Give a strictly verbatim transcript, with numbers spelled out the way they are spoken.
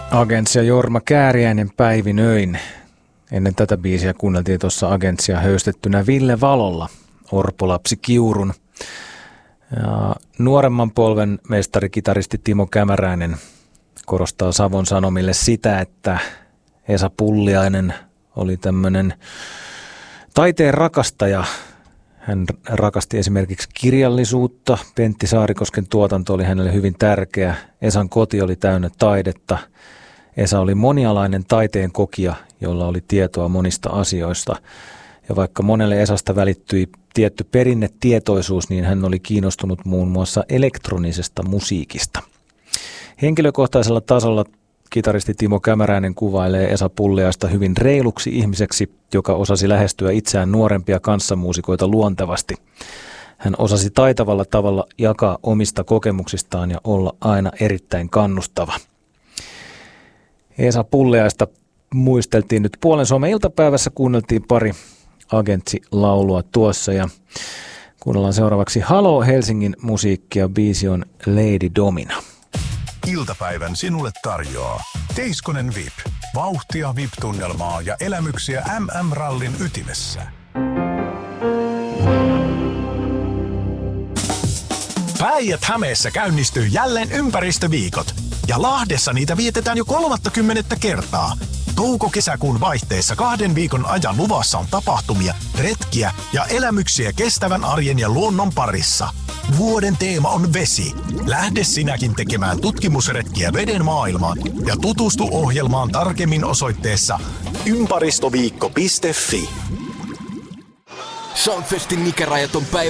Agentsia Jorma Kääriäinen Päivin öin. Ennen tätä biisiä kuunneltiin tuossa Agentsia höystettynä Ville Valolla, orpolapsi Kiurun. Ja nuoremman polven mestarikitaristi Timo Kämäräinen korostaa Savon Sanomille sitä, että Esa Pulliainen oli tämmöinen taiteen rakastaja. Hän rakasti esimerkiksi kirjallisuutta. Pentti Saarikosken tuotanto oli hänelle hyvin tärkeä. Esan koti oli täynnä taidetta. Esa oli monialainen taiteen kokija, jolla oli tietoa monista asioista. Ja vaikka monelle Esasta välittyi tietty perinnetietoisuus, niin hän oli kiinnostunut muun muassa elektronisesta musiikista. Henkilökohtaisella tasolla kitaristi Timo Kämäräinen kuvailee Esa Pulliaista hyvin reiluksi ihmiseksi, joka osasi lähestyä itseään nuorempia kanssamuusikoita luontevasti. Hän osasi taitavalla tavalla jakaa omista kokemuksistaan ja olla aina erittäin kannustava. Esa Pulliaista muisteltiin nyt Puolen Suomen iltapäivässä, kuunneltiin pari Agentsi-laulua tuossa ja kuunnellaan seuraavaksi Halo Helsingin musiikkia, biisi on Lady Domina. Iltapäivän sinulle tarjoaa Teiskonen V I P. Vauhtia V I P-tunnelmaa ja elämyksiä M M-rallin ytimessä. Päijät-Hämeessä käynnistyy jälleen ympäristöviikot. Ja Lahdessa niitä vietetään jo kolmattakymmenettä kertaa. Touko-kesäkuun vaihteessa kahden viikon ajan luvassa on tapahtumia, retkiä ja elämyksiä kestävän arjen ja luonnon parissa. Vuoden teema on vesi. Lähde sinäkin tekemään tutkimusretkiä veden maailmaan ja tutustu ohjelmaan tarkemmin osoitteessa ympäristöviikko piste fi. Soundfestin ikärajat on päivä